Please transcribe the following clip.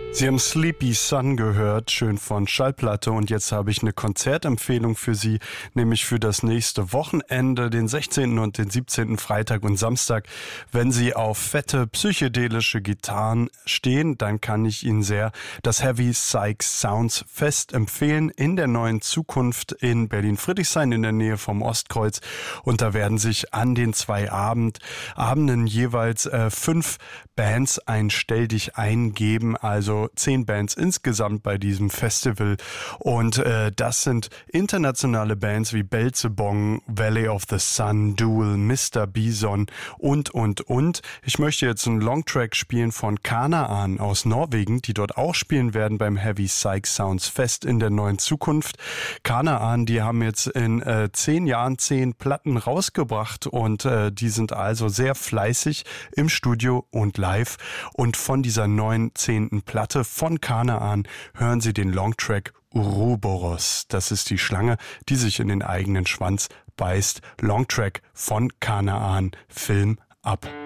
Sie haben Sleepy Sun gehört, schön von Schallplatte, und jetzt habe ich eine Konzertempfehlung für Sie, nämlich für das nächste Wochenende, den 16. und den 17. Freitag und Samstag. Wenn Sie auf fette psychedelische Gitarren stehen, dann kann ich Ihnen sehr das Heavy Psych Sounds Fest empfehlen in der Neuen Zukunft in Berlin-Friedrichshain in der Nähe vom Ostkreuz, und da werden sich an den 2 Abenden jeweils 5 Bands ein Stell dich eingeben, also 10 Bands insgesamt bei diesem Festival, und das sind internationale Bands wie Belzebong, Valley of the Sun, Duel, Mr. Bison und. Ich möchte jetzt einen Longtrack spielen von Kanaan aus Norwegen, die dort auch spielen werden beim Heavy Psych Sounds Fest in der Neuen Zukunft. Kanaan, die haben jetzt in 10 Jahren 10 Platten rausgebracht, und die sind also sehr fleißig im Studio und live, und von dieser neuen 10. Platte von Kanaan hören Sie den Longtrack Ouroboros. Das ist die Schlange, die sich in den eigenen Schwanz beißt. Longtrack von Kanaan, Film ab.